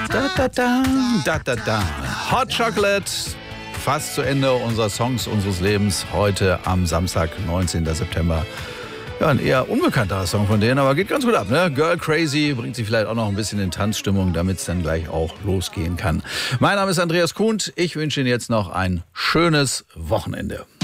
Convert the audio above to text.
Da, da, da, da, da, da. Hot Chocolate, fast zu Ende unserer Songs unseres Lebens. Heute am Samstag, 19. September. Ja, ein eher unbekannter Song von denen, aber geht ganz gut ab, ne? Girl Crazy bringt sie vielleicht auch noch ein bisschen in Tanzstimmung, damit es dann gleich auch losgehen kann. Mein Name ist Andreas Kuhn. Ich wünsche Ihnen jetzt noch ein schönes Wochenende.